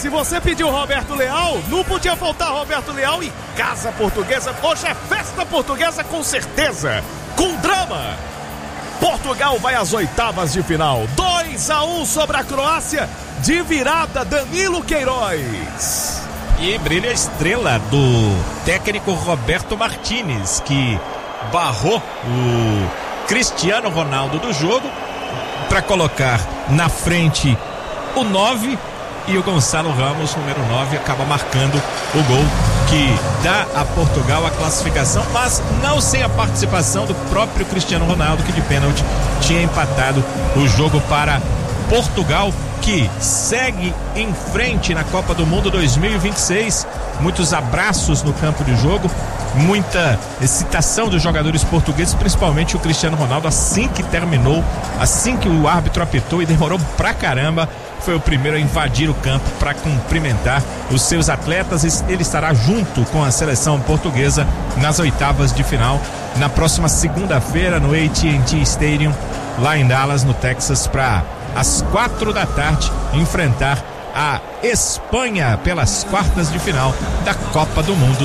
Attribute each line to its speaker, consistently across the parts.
Speaker 1: se você pediu Roberto Leal, não podia faltar Roberto Leal e Casa Portuguesa. Hoje é festa portuguesa com certeza, com drama. Portugal vai às oitavas de final. 2-1 sobre a Croácia, de virada Danilo Queiroz.
Speaker 2: E brilha a estrela do técnico Roberto Martínez, que barrou o Cristiano Ronaldo do jogo para colocar na frente o 9, e o Gonçalo Ramos, número 9, acaba marcando o gol que dá a Portugal a classificação, mas não sem a participação do próprio Cristiano Ronaldo, que de pênalti tinha empatado o jogo para Portugal, que segue em frente na Copa do Mundo 2026. Muitos abraços no campo de jogo, muita excitação dos jogadores portugueses, principalmente o Cristiano Ronaldo. Assim que terminou, assim que o árbitro apitou, e demorou pra caramba, foi o primeiro a invadir o campo para cumprimentar os seus atletas. Ele estará junto com a seleção portuguesa nas oitavas de final na próxima segunda-feira no AT&T Stadium, lá em Dallas, no Texas, para às 4 da tarde enfrentar a Espanha pelas quartas de final da Copa do Mundo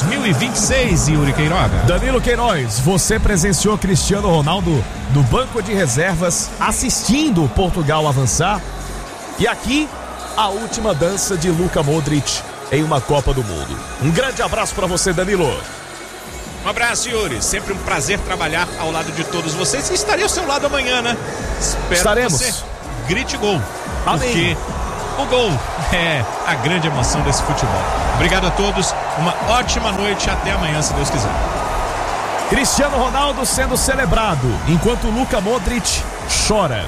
Speaker 2: 2026, Yuri Queiroga.
Speaker 1: Danilo Queiroz, você presenciou Cristiano Ronaldo no banco de reservas, assistindo Portugal avançar. E aqui, a última dança de Luka Modric em uma Copa do Mundo. Um grande abraço para você, Danilo.
Speaker 2: Um abraço, Yuri. Sempre um prazer trabalhar ao lado de todos vocês. E estarei ao seu lado amanhã, né?
Speaker 1: Estaremos.
Speaker 2: Que você grite gol.
Speaker 1: Amém.
Speaker 2: Porque o gol é a grande emoção desse futebol. Obrigado a todos. Uma ótima noite. Até amanhã, se Deus quiser.
Speaker 1: Cristiano Ronaldo sendo celebrado, enquanto Luka Modric chora.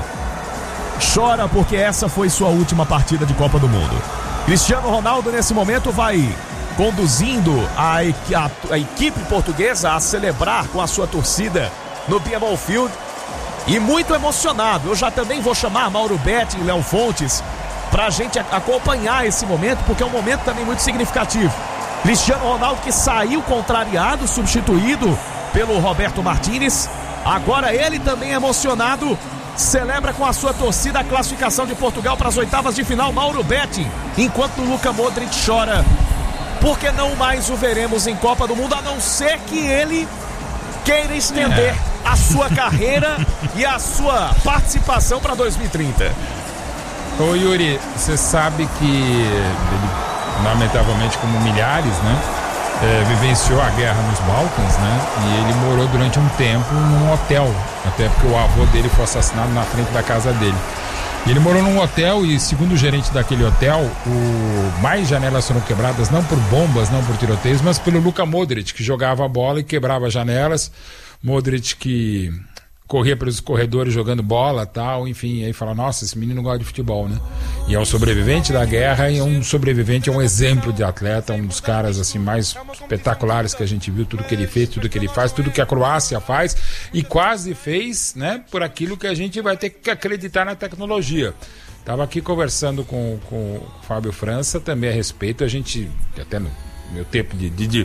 Speaker 1: Chora porque essa foi sua última partida de Copa do Mundo. Cristiano Ronaldo nesse momento vai conduzindo a equipe portuguesa a celebrar com a sua torcida no BMO Field, e muito emocionado. Eu já também vou chamar Mauro Betti e Léo Fontes pra gente acompanhar esse momento, porque é um momento também muito significativo. Cristiano Ronaldo, que saiu contrariado, substituído pelo Roberto Martínez, agora ele também emocionado celebra com a sua torcida a classificação de Portugal para as oitavas de final. Mauro Betti, enquanto o Luka Modric chora, porque não mais o veremos em Copa do Mundo, a não ser que ele queira estender a sua carreira e a sua participação para 2030.
Speaker 3: Ô Yuri, você sabe que ele, lamentavelmente, como milhares, né, vivenciou a guerra nos Balcãs, né, e ele morou durante um tempo num hotel, até porque o avô dele foi assassinado na frente da casa dele. E ele morou num hotel, e segundo o gerente daquele hotel, mais janelas foram quebradas não por bombas, não por tiroteios, mas pelo Luka Modric, que jogava a bola e quebrava janelas. Modric que corria pelos corredores jogando bola e tal, enfim, aí fala, nossa, esse menino gosta de futebol, né? E é um sobrevivente da guerra, e é um sobrevivente, é um exemplo de atleta, um dos caras assim mais espetaculares que a gente viu, tudo que ele fez, tudo que ele faz, tudo que a Croácia faz, e quase fez, né, por aquilo que a gente vai ter que acreditar na tecnologia. Tava aqui conversando com o Fábio França também a respeito, a gente, até no meu tempo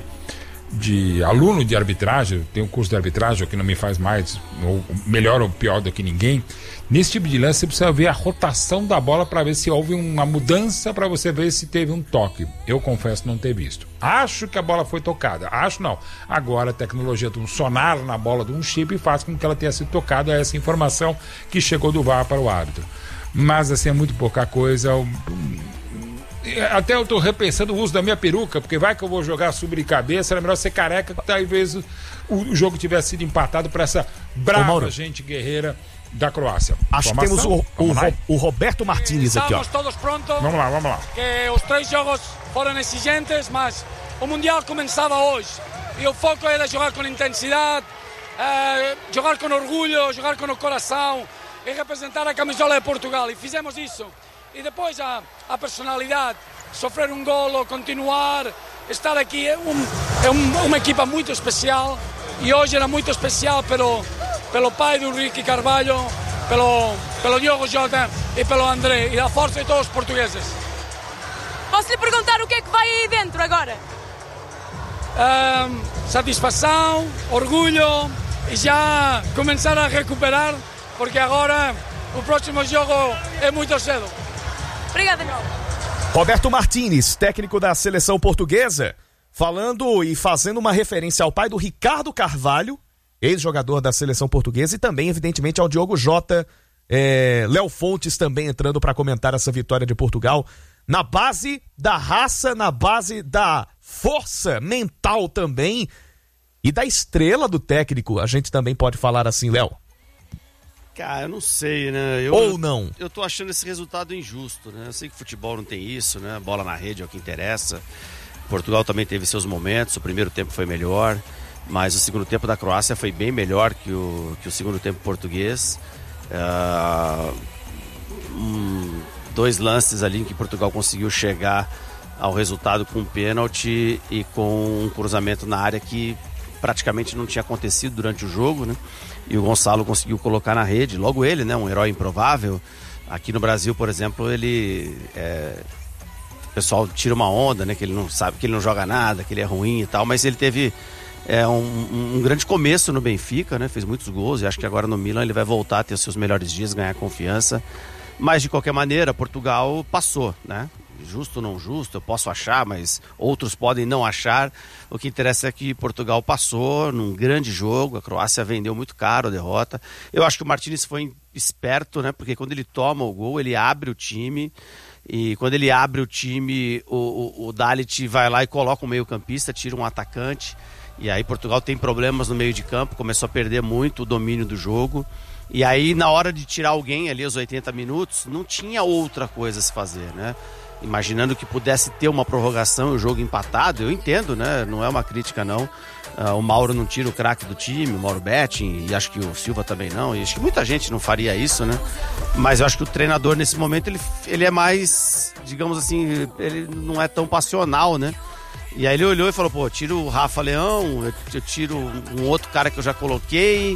Speaker 3: de aluno de arbitragem, eu tenho um curso de arbitragem que não me faz mais, ou melhor ou pior do que ninguém. Nesse tipo de lance você precisa ver a rotação da bola para ver se houve uma mudança, para você ver se teve um toque. Eu confesso não ter visto. Acho que a bola foi tocada, acho não. Agora a tecnologia de um sonar na bola, de um chip, faz com que ela tenha sido tocada, essa informação que chegou do VAR para o árbitro. Mas assim, é muito pouca coisa. Até eu tô repensando o uso da minha peruca, porque vai que eu vou jogar sobre cabeça, era melhor ser careca, que talvez o jogo tivesse sido empatado para essa brava gente guerreira da Croácia.
Speaker 1: Acho que temos o Roberto Martínez aqui, ó.
Speaker 4: Estamos todos prontos.
Speaker 3: Vamos lá.
Speaker 4: Que os 3 jogos foram exigentes, mas o Mundial começava hoje. E o foco era jogar com intensidade, jogar com orgulho, jogar com o coração e representar a camisola de Portugal. E fizemos isso. E depois a personalidade, sofrer um golo, continuar, estar aqui, é uma equipa muito especial, e hoje era muito especial pelo pai do Ricky Carvalho, pelo Diogo Jota e pelo André, e a força de todos os portugueses.
Speaker 5: Posso lhe perguntar o que é que vai aí dentro agora?
Speaker 4: Satisfação, orgulho, e já começar a recuperar, porque agora o próximo jogo é muito cedo.
Speaker 5: Obrigada.
Speaker 1: Roberto Martínez, técnico da seleção portuguesa, falando e fazendo uma referência ao pai do Ricardo Carvalho, ex-jogador da seleção portuguesa, e também, evidentemente, ao Diogo Jota. Léo Fontes também entrando para comentar essa vitória de Portugal na base da raça, na base da força mental também e da estrela do técnico. A gente também pode falar assim, Léo?
Speaker 6: Cara, eu não sei, né?
Speaker 1: Ou não?
Speaker 6: Eu tô achando esse resultado injusto, né? Eu sei que futebol não tem isso, né? Bola na rede é o que interessa. Portugal também teve seus momentos, o primeiro tempo foi melhor, mas o segundo tempo da Croácia foi bem melhor que o segundo tempo português. Dois lances ali em que Portugal conseguiu chegar ao resultado com um pênalti e com um cruzamento na área que praticamente não tinha acontecido durante o jogo, né? E o Gonçalo conseguiu colocar na rede, logo ele, né? Um herói improvável. Aqui no Brasil, por exemplo, o pessoal tira uma onda, né? Que ele não sabe, que ele não joga nada, que ele é ruim e tal, mas ele teve um grande começo no Benfica, né? Fez muitos gols e acho que agora no Milan ele vai voltar a ter os seus melhores dias, ganhar confiança. Mas de qualquer maneira, Portugal passou, né? Justo ou não justo, eu posso achar, mas outros podem não achar. O que interessa é que Portugal passou num grande jogo, a Croácia vendeu muito caro a derrota. Eu acho que o Martínez foi esperto, né? Porque quando ele toma o gol, ele abre o time. E quando ele abre o time, o Dalit vai lá e coloca um meio-campista, tira um atacante. E aí Portugal tem problemas no meio de campo, começou a perder muito o domínio do jogo. E aí na hora de tirar alguém ali aos 80 minutos, não tinha outra coisa a se fazer, né? Imaginando que pudesse ter uma prorrogação e o jogo empatado, eu entendo, né? Não é uma crítica, não. O Mauro não tira o craque do time, o Mauro Betting, e acho que o Silva também não, e acho que muita gente não faria isso, né? Mas eu acho que o treinador nesse momento, ele é mais, digamos assim, ele não é tão passional, né? E aí ele olhou e falou, tiro o Rafa Leão, eu tiro um outro cara que eu já coloquei,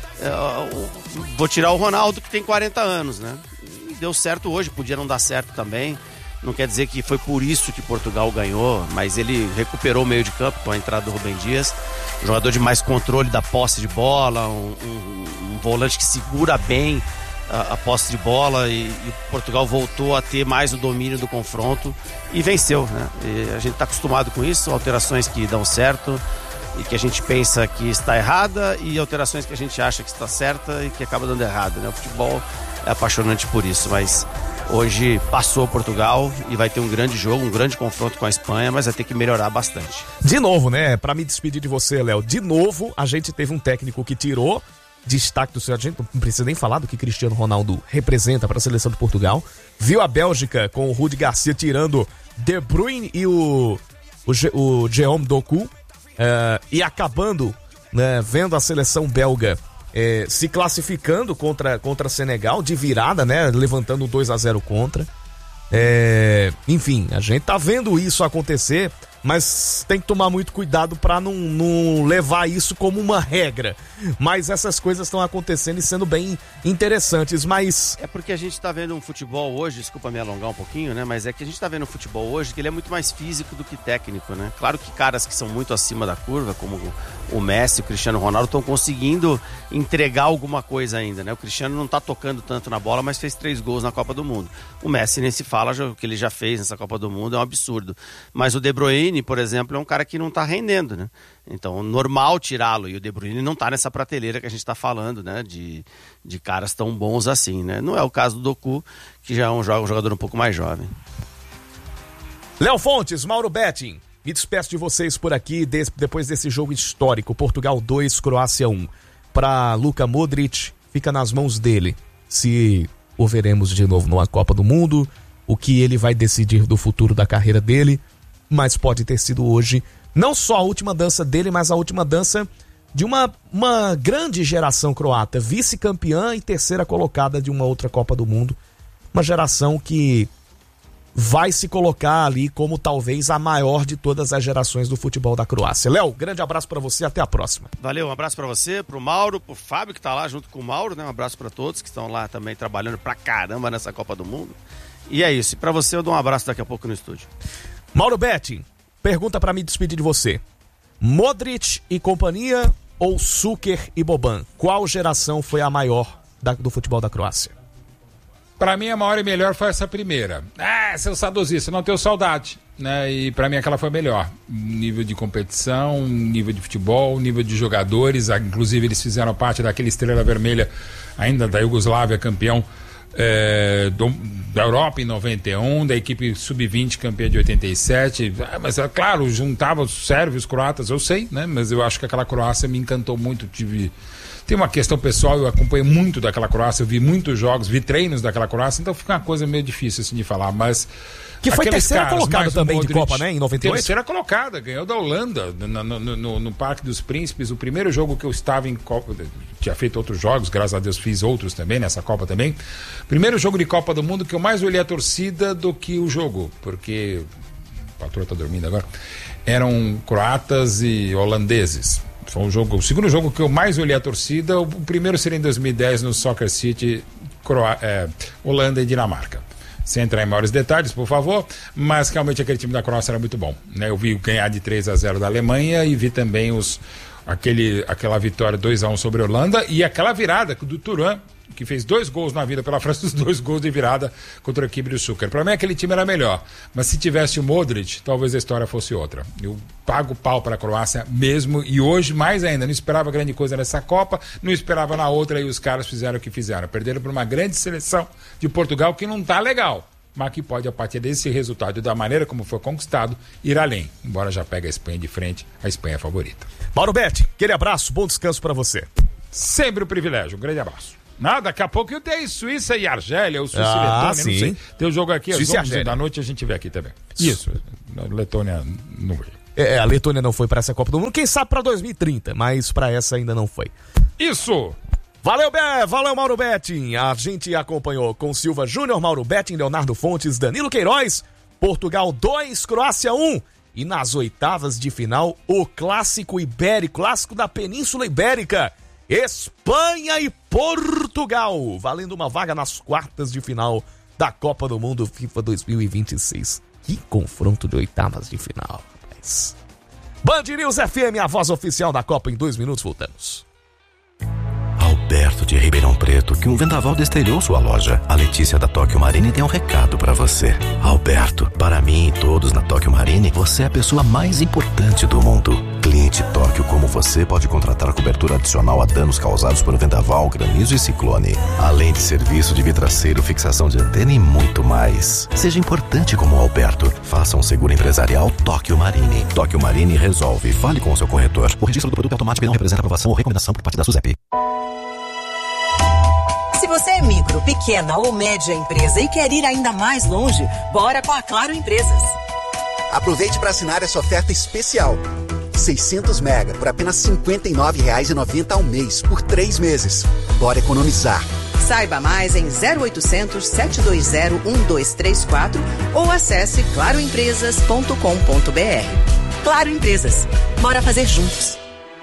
Speaker 6: vou tirar o Ronaldo que tem 40 anos, né? E deu certo hoje, podia não dar certo também. Não quer dizer que foi por isso que Portugal ganhou, mas ele recuperou o meio de campo com a entrada do Rubem Dias, um jogador de mais controle da posse de bola, um volante que segura bem a posse de bola e Portugal voltou a ter mais o domínio do confronto e venceu, né? E a gente está acostumado com isso, alterações que dão certo e que a gente pensa que está errada e alterações que a gente acha que está certa e que acaba dando errado, né? O futebol é apaixonante por isso, mas hoje passou Portugal e vai ter um grande jogo, um grande confronto com a Espanha, mas vai ter que melhorar bastante.
Speaker 1: De novo, né? Pra me despedir de você, Léo, de novo a gente teve um técnico que tirou destaque do seu... A gente não precisa nem falar do que Cristiano Ronaldo representa para a seleção de Portugal. Viu a Bélgica com o Rudi Garcia tirando De Bruyne e o Jerome Doku e acabando, né, vendo a seleção belga se classificando contra Senegal de virada, né? Levantando 2-0 contra. Enfim, a gente tá vendo isso acontecer, mas tem que tomar muito cuidado para não levar isso como uma regra. Mas essas coisas estão acontecendo e sendo bem interessantes, mas...
Speaker 6: É porque a gente tá vendo um futebol hoje, desculpa me alongar um pouquinho, né? Mas é que a gente tá vendo um futebol hoje que ele é muito mais físico do que técnico, né? Claro que caras que são muito acima da curva, como o Messi, o Cristiano Ronaldo, estão conseguindo entregar alguma coisa ainda, né? O Cristiano não tá tocando tanto na bola, mas fez 3 gols na Copa do Mundo. O Messi nem se fala, o que ele já fez nessa Copa do Mundo é um absurdo. Mas o De Bruyne, por exemplo, é um cara que não tá rendendo, né? Então, normal tirá-lo. E o De Bruyne não tá nessa prateleira que a gente tá falando, né? De caras tão bons assim, né? Não é o caso do Doku, que já é um jogador um pouco mais jovem.
Speaker 1: Léo Fontes, Mauro Betting, me despeço de vocês por aqui depois desse jogo histórico. Portugal 2, Croácia 1. Para Luka Modric, fica nas mãos dele. Se o veremos de novo numa Copa do Mundo, o que ele vai decidir do futuro da carreira dele, mas pode ter sido hoje não só a última dança dele, mas a última dança de uma grande geração croata, vice-campeã e terceira colocada de uma outra Copa do Mundo. Uma geração que vai se colocar ali como talvez a maior de todas as gerações do futebol da Croácia. Léo, grande abraço pra você, até a próxima.
Speaker 6: Valeu, um abraço pra você, pro Mauro, pro Fábio que tá lá junto com o Mauro, né? Um abraço pra todos que estão lá também trabalhando pra caramba nessa Copa do Mundo. E é isso, e pra você eu dou um abraço daqui a pouco no estúdio.
Speaker 1: Mauro Betting, pergunta pra me despedir de você. Modric e companhia ou Šuker e Boban? Qual geração foi a maior do futebol da Croácia?
Speaker 3: Pra mim, a maior e melhor foi essa primeira. Seu saudosista, não tenho saudade. Né? E pra mim aquela foi melhor. Nível de competição, nível de futebol, nível de jogadores. Inclusive eles fizeram parte daquela Estrela Vermelha, ainda da Iugoslávia, campeão da Europa em 91, da equipe sub-20 campeã de 87. Mas é claro, juntava os sérvios, os croatas, eu sei, né? Mas eu acho que aquela Croácia me encantou muito. Tem uma questão pessoal, eu acompanhei muito daquela Croácia, eu vi muitos jogos, vi treinos daquela Croácia, então fica uma coisa meio difícil assim de falar, mas...
Speaker 1: Que foi terceira colocada também
Speaker 3: Modric,
Speaker 1: de Copa, né, em 98?
Speaker 3: Terceira colocada, ganhou da Holanda, no Parque dos Príncipes, o primeiro jogo que eu estava em Copa, tinha feito outros jogos, graças a Deus fiz outros também, nessa Copa também, primeiro jogo de Copa do Mundo que eu mais olhei a torcida do que o jogo, porque, o patrão tá dormindo agora, eram croatas e holandeses. Foi o segundo jogo que eu mais olhei a torcida. O primeiro seria em 2010 no Soccer City, Holanda e Dinamarca. Sem entrar em maiores detalhes, por favor, mas realmente aquele time da Croácia era muito bom, né? Eu vi ganhar de 3-0 da Alemanha e vi também aquela vitória 2-1 sobre a Holanda e aquela virada do Thuram, que fez 2 gols na vida pela França, os 2 gols de virada contra a equipe do Sucre. Para mim aquele time era melhor, mas se tivesse o Modric, talvez a história fosse outra. Eu pago pau para a Croácia mesmo, e hoje mais ainda, não esperava grande coisa nessa Copa, não esperava na outra, e os caras fizeram o que fizeram, perderam por uma grande seleção de Portugal que não tá legal, mas que pode, a partir desse resultado e da maneira como foi conquistado, ir além, embora já pegue a Espanha de frente, a Espanha é a favorita.
Speaker 1: Mauro Betti, aquele abraço, bom descanso para você.
Speaker 3: Sempre um privilégio, um grande abraço. Daqui a pouco eu tenho Suíça e Argélia, o Suíça e Letônia,
Speaker 1: sim.
Speaker 3: Não sei. Tem um jogo aqui, às
Speaker 1: Suíça
Speaker 3: 11 da noite a gente vê aqui também. Isso, a Letônia não veio.
Speaker 1: A Letônia não foi para essa Copa do Mundo, quem sabe para 2030, mas para essa ainda não foi.
Speaker 3: Isso!
Speaker 1: Valeu, Mauro Betting. A gente acompanhou com Silva Júnior, Mauro Betting, Leonardo Fontes, Danilo Queiroz, Portugal 2, Croácia 1. E nas oitavas de final, o clássico ibérico, clássico da Península Ibérica, Espanha e Portugal, valendo uma vaga nas quartas de final da Copa do Mundo FIFA 2026. Que confronto de oitavas de final, rapaz. Band News FM, a voz oficial da Copa. Em 2 minutos voltamos.
Speaker 7: Alberto de Ribeirão Preto, que um vendaval destelhou sua loja. A Letícia da Tóquio Marine tem um recado pra você. Alberto, para mim e todos na Tóquio Marine, você é a pessoa mais importante do mundo. Cliente Tóquio como você pode contratar cobertura adicional a danos causados por vendaval, granizo e ciclone. Além de serviço de vidraceiro, fixação de antena e muito mais. Seja importante como o Alberto. Faça um seguro empresarial Tóquio Marine. Tóquio Marine resolve. Fale com o seu corretor. O registro do produto automático não representa aprovação ou recomendação por parte da SUSEP.
Speaker 8: Se você é micro, pequena ou média empresa e quer ir ainda mais longe, bora com a Claro Empresas.
Speaker 9: Aproveite para assinar essa oferta especial. 600 mega por apenas R$ 59,90 ao mês, por 3 meses. Bora economizar.
Speaker 8: Saiba mais em 0800 720 1234 ou acesse claroempresas.com.br. Claro Empresas. Bora fazer juntos.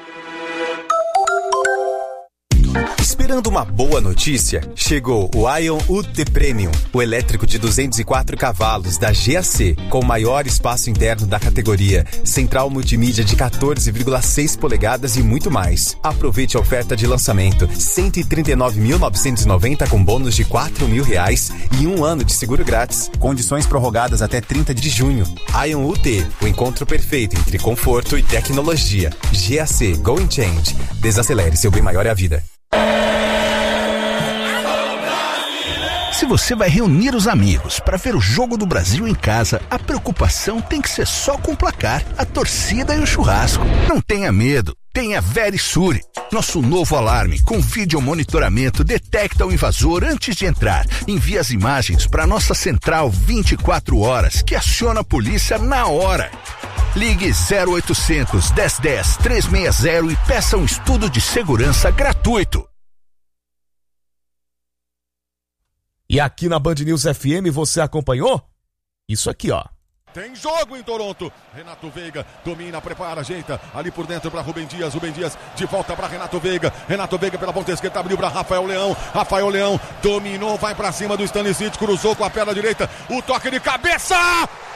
Speaker 10: Esperando uma boa notícia? Chegou o Ion UT Premium, o elétrico de 204 cavalos da GAC, com o maior espaço interno da categoria, central multimídia de 14,6 polegadas e muito mais. Aproveite a oferta de lançamento, R$ 139.990 com bônus de R$ 4.000 e 1 ano de seguro grátis. Condições prorrogadas até 30 de junho. Ion UT, o encontro perfeito entre conforto e tecnologia. GAC, Go and Change. Desacelere, seu bem maior é a vida.
Speaker 11: Se você vai reunir os amigos para ver o Jogo do Brasil em casa, a preocupação tem que ser só com o placar, a torcida e o churrasco. Não tenha medo, tenha Verisure. Nosso novo alarme com vídeo monitoramento detecta o invasor antes de entrar. Envia as imagens para nossa central 24 horas, que aciona a polícia na hora. Ligue 0800 1010 360 e peça um estudo de segurança gratuito.
Speaker 1: E aqui na Band News FM você acompanhou isso aqui, ó.
Speaker 12: Tem jogo em Toronto. Renato Veiga domina, prepara, ajeita ali por dentro para Rubem Dias. Rubem Dias de volta para Renato Veiga. Renato Veiga pela ponta esquerda abriu para Rafael Leão. Rafael Leão dominou, vai para cima do Stanisic, cruzou com a perna direita. O toque de cabeça!